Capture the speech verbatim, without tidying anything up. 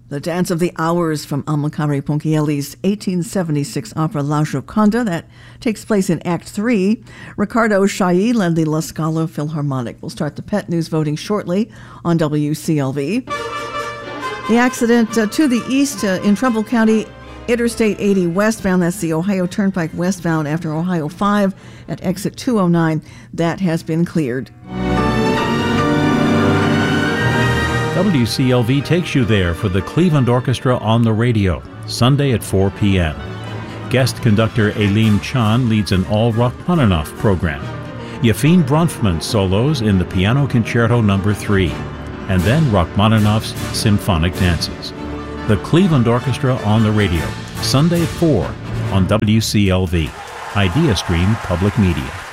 The Dance of the Hours from Amilcare Ponchielli's eighteen seventy-six opera La Gioconda that takes place in Act three. Riccardo Chailly led the La Scala Philharmonic. We'll start the pet news voting shortly on W C L V. The accident uh, to the east uh, in Trumbull County, Interstate eighty westbound, that's the Ohio Turnpike westbound after Ohio five at exit two oh nine, that has been cleared. W C L V takes you there for the Cleveland Orchestra on the radio, Sunday at four p.m. Guest conductor Aileen Chan leads an all Rachmaninoff program. Yefim Bronfman solos in the Piano Concerto number three, and then Rachmaninoff's Symphonic Dances. The Cleveland Orchestra on the radio, Sunday at four on W C L V, IdeaStream Public Media.